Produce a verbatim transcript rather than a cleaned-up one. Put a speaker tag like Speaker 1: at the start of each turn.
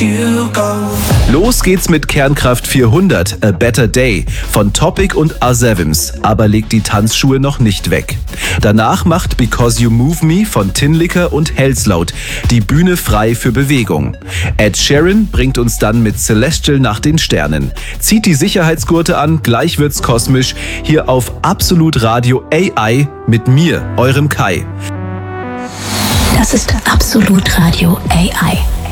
Speaker 1: you go.
Speaker 2: Los geht's mit Kernkraft vierhundert, A Better Day von Topic und R sieben, aber legt die Tanzschuhe noch nicht weg. Danach macht Because You Move Me von Tinlicker und Hellslaut die Bühne frei für Bewegung. Ed Sheeran bringt uns dann mit Celestial nach den Sternen. Zieht die Sicherheitsgurte an, gleich wird's kosmisch, hier auf Absolut Radio A I mit mir, eurem Kai.
Speaker 3: Das ist Absolut Radio A I.